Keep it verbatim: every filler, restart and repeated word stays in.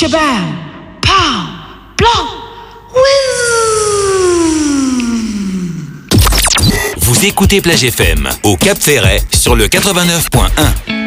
Shabam, pow, blanc, Vous écoutez Plage F M au Cap Ferret sur le quatre-vingt-neuf point un.